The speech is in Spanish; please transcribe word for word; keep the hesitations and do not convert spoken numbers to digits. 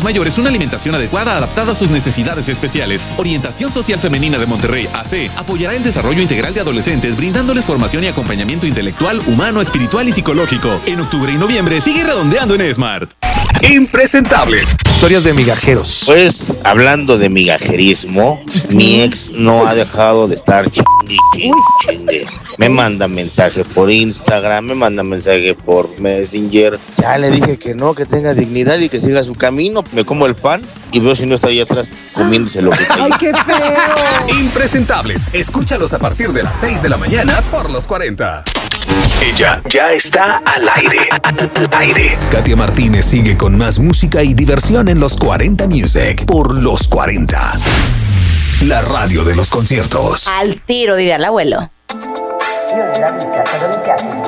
adultos mayores una alimentación adecuada adaptada a sus necesidades especiales. Orientación Social Femenina de Monterrey, A C, apoyará el desarrollo integral de adolescentes, brindándoles formación y acompañamiento intelectual, humano, espiritual y psicológico. En octubre y noviembre sigue redondeando en Smart. Impresentables. Historias de migajeros. Pues, hablando de migajerismo, mi ex no ha dejado de estar chingue, chingue, chingue. Me manda mensaje por Instagram, me manda mensaje por Messenger. Ya le dije que no, que tenga dignidad y que siga su camino. Me como el pan y veo si no está ahí atrás comiéndose lo que está ahí. ¡Ay, qué feo! Impresentables. Escúchalos a partir de las seis de la mañana por los cuarenta. Ella ya está al aire. Al aire. Katia Martínez sigue con más música y diversión en los cuarenta Music por los cuarenta. La radio de los conciertos. Al tiro, diría el abuelo. Io nella vita, quando mi piace